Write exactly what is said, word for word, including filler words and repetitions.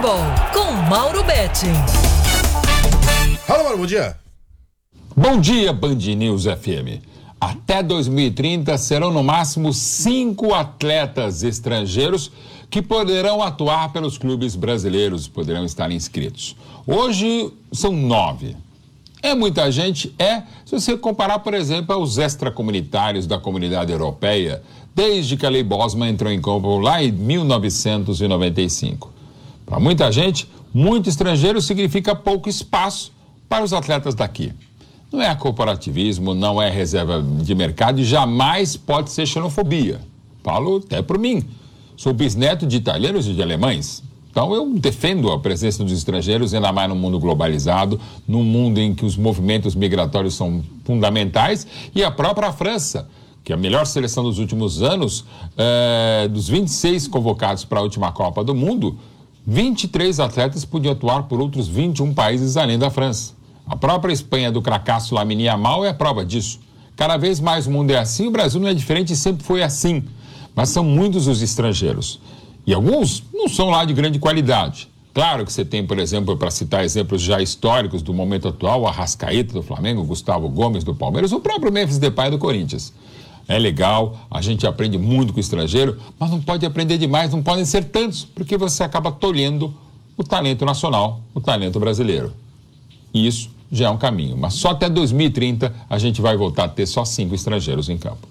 Futebol, com Mauro Betting. Fala, Mauro, bom dia. Bom dia, Band News F M. Até dois mil e trinta serão no máximo cinco atletas estrangeiros que poderão atuar pelos clubes brasileiros, poderão estar inscritos. Hoje são nove. É muita gente? É, se você comparar, por exemplo, aos extracomunitários da Comunidade Europeia, desde que a Lei Bosman entrou em campo lá em mil novecentos e noventa e cinco. Para muita gente, muito estrangeiro significa pouco espaço para os atletas daqui. Não é corporativismo, não é reserva de mercado e jamais pode ser xenofobia. Falo até por mim. Sou bisneto de italianos e de alemães. Então eu defendo a presença dos estrangeiros, ainda mais no mundo globalizado, num mundo em que os movimentos migratórios são fundamentais, e a própria França, que é a melhor seleção dos últimos anos, é, dos vinte e seis convocados para a última Copa do Mundo, vinte e três atletas podiam atuar por outros vinte e um países além da França. A própria Espanha do cracaço Lamine Yamal é a prova disso. Cada vez mais o mundo é assim, o Brasil não é diferente e sempre foi assim. Mas são muitos os estrangeiros. E alguns não são lá de grande qualidade. Claro que você tem, por exemplo, para citar exemplos já históricos do momento atual, o Arrascaeta do Flamengo, o Gustavo Gomes do Palmeiras, o próprio Memphis Depay do Corinthians. É legal, a gente aprende muito com o estrangeiro, mas não pode aprender demais, não podem ser tantos, porque você acaba tolhendo o talento nacional, o talento brasileiro. E isso já é um caminho, mas só até dois mil e trinta a gente vai voltar a ter só cinco estrangeiros em campo.